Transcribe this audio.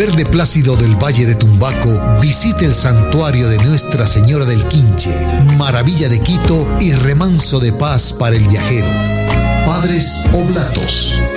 verde plácido del Valle de Tumbaco, visite el santuario de Nuestra Señora del Quinche, maravilla de Quito y remanso de paz para el viajero. Padres Oblatos.